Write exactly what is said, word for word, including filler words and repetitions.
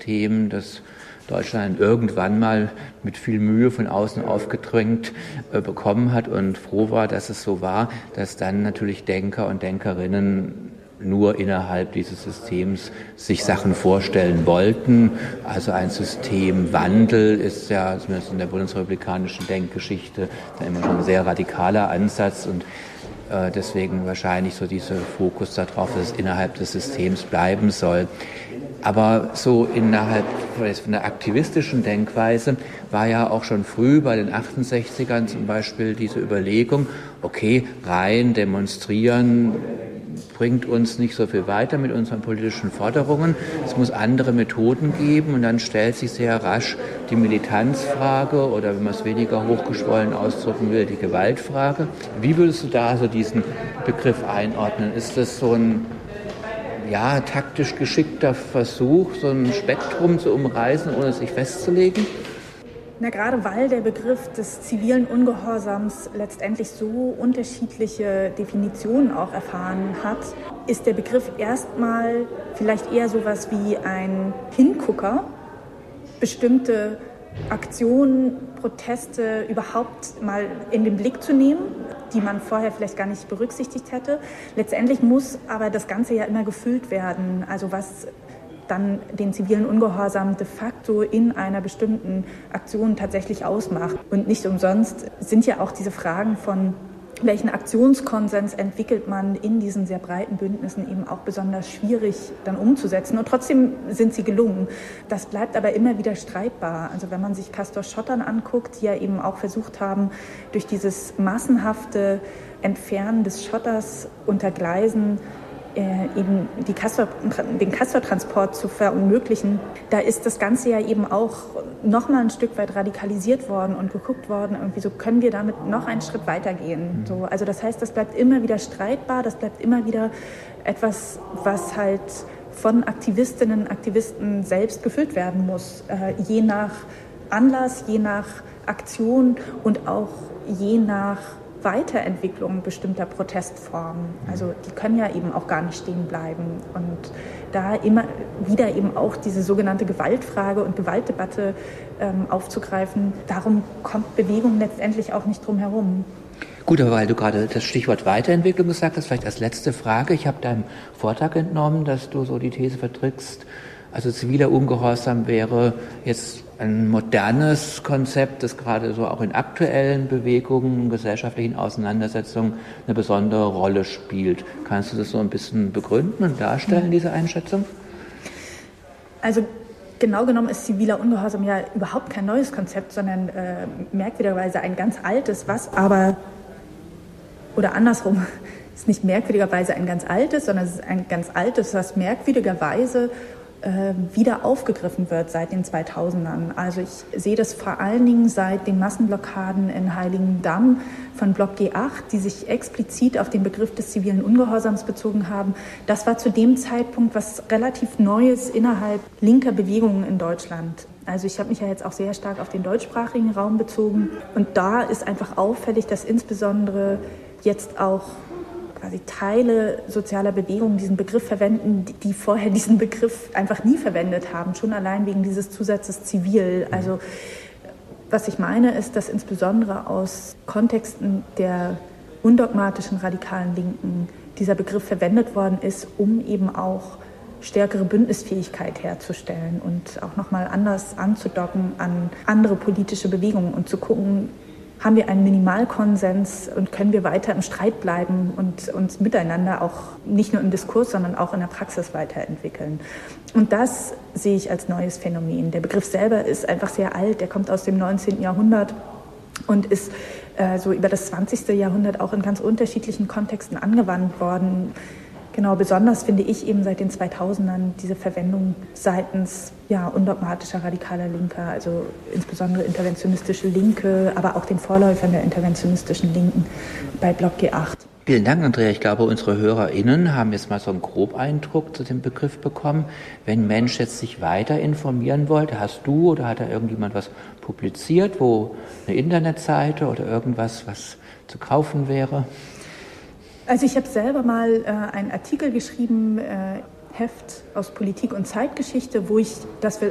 System, das Deutschland irgendwann mal mit viel Mühe von außen aufgedrängt äh, bekommen hat und froh war, dass es so war, dass dann natürlich Denker und Denkerinnen nur innerhalb dieses Systems sich Sachen vorstellen wollten. Also ein Systemwandel ist ja, zumindest in der bundesrepublikanischen Denkgeschichte, immer schon ein sehr radikaler Ansatz und äh, deswegen wahrscheinlich so dieser Fokus darauf, dass es innerhalb des Systems bleiben soll. Aber so innerhalb von der aktivistischen Denkweise war ja auch schon früh bei den achtundsechzigern zum Beispiel diese Überlegung, okay, rein demonstrieren bringt uns nicht so viel weiter mit unseren politischen Forderungen. Es muss andere Methoden geben und dann stellt sich sehr rasch die Militanzfrage oder, wenn man es weniger hochgeschwollen ausdrücken will, die Gewaltfrage. Wie würdest du da so diesen Begriff einordnen? Ist das so ein ja, taktisch geschickter Versuch, so ein Spektrum zu umreißen, ohne sich festzulegen? Na, gerade weil der Begriff des zivilen Ungehorsams letztendlich so unterschiedliche Definitionen auch erfahren hat, ist der Begriff erstmal vielleicht eher sowas wie ein Hingucker, bestimmte Aktionen, Proteste überhaupt mal in den Blick zu nehmen, die man vorher vielleicht gar nicht berücksichtigt hätte. Letztendlich muss aber das Ganze ja immer gefüllt werden. Also was dann den zivilen Ungehorsam de facto in einer bestimmten Aktion tatsächlich ausmacht. Und nicht umsonst sind ja auch diese Fragen von, welchen Aktionskonsens entwickelt man in diesen sehr breiten Bündnissen, eben auch besonders schwierig dann umzusetzen. Und trotzdem sind sie gelungen. Das bleibt aber immer wieder streitbar. Also wenn man sich Castor-Schottern anguckt, die ja eben auch versucht haben, durch dieses massenhafte Entfernen des Schotters unter Gleisen Äh, eben die Castor, den Castor-Transport zu verunmöglichen, da ist das Ganze ja eben auch noch mal ein Stück weit radikalisiert worden und geguckt worden, irgendwie so, können wir damit noch einen Schritt weitergehen? So, also das heißt, das bleibt immer wieder streitbar, das bleibt immer wieder etwas, was halt von Aktivistinnen und Aktivisten selbst gefüllt werden muss, äh, je nach Anlass, je nach Aktion und auch je nach Weiterentwicklung bestimmter Protestformen. Also die können ja eben auch gar nicht stehen bleiben. Und da immer wieder eben auch diese sogenannte Gewaltfrage und Gewaltdebatte ähm, aufzugreifen, darum kommt Bewegung letztendlich auch nicht drum herum. Gut, aber weil du gerade das Stichwort Weiterentwicklung gesagt hast, vielleicht als letzte Frage. Ich habe deinem Vortrag entnommen, dass du so die These vertrittst, also ziviler Ungehorsam wäre jetzt ein modernes Konzept, das gerade so auch in aktuellen Bewegungen, gesellschaftlichen Auseinandersetzungen eine besondere Rolle spielt. Kannst du das so ein bisschen begründen und darstellen, diese Einschätzung? Also genau genommen ist ziviler Ungehorsam ja überhaupt kein neues Konzept, sondern äh, merkwürdigerweise ein ganz altes, was aber, oder andersrum, ist nicht merkwürdigerweise ein ganz altes, sondern es ist ein ganz altes, was merkwürdigerweise wieder aufgegriffen wird seit den zweitausendern. Also ich sehe das vor allen Dingen seit den Massenblockaden in Heiligendamm von Block G acht, die sich explizit auf den Begriff des zivilen Ungehorsams bezogen haben. Das war zu dem Zeitpunkt was relativ Neues innerhalb linker Bewegungen in Deutschland. Also ich habe mich ja jetzt auch sehr stark auf den deutschsprachigen Raum bezogen. Und da ist einfach auffällig, dass insbesondere jetzt auch quasi Teile sozialer Bewegungen diesen Begriff verwenden, die vorher diesen Begriff einfach nie verwendet haben, schon allein wegen dieses Zusatzes zivil. Also was ich meine, ist, dass insbesondere aus Kontexten der undogmatischen radikalen Linken dieser Begriff verwendet worden ist, um eben auch stärkere Bündnisfähigkeit herzustellen und auch nochmal anders anzudocken an andere politische Bewegungen und zu gucken, haben wir einen Minimalkonsens und können wir weiter im Streit bleiben und uns miteinander auch nicht nur im Diskurs, sondern auch in der Praxis weiterentwickeln. Und das sehe ich als neues Phänomen. Der Begriff selber ist einfach sehr alt, der kommt aus dem neunzehnten Jahrhundert und ist äh, so über das zwanzigste Jahrhundert auch in ganz unterschiedlichen Kontexten angewandt worden. Genau, besonders finde ich eben seit den zweitausendern diese Verwendung seitens ja, undogmatischer radikaler Linker, also insbesondere interventionistische Linke, aber auch den Vorläufern der interventionistischen Linken bei Block G acht. Vielen Dank, Andrea. Ich glaube, unsere HörerInnen haben jetzt mal so einen Grobeindruck zu dem Begriff bekommen. Wenn ein Mensch jetzt sich weiter informieren wollte, hast du oder hat da irgendjemand was publiziert, wo eine Internetseite oder irgendwas, was zu kaufen wäre? Also ich habe selber mal äh, einen Artikel geschrieben, äh, Heft aus Politik und Zeitgeschichte, wo ich das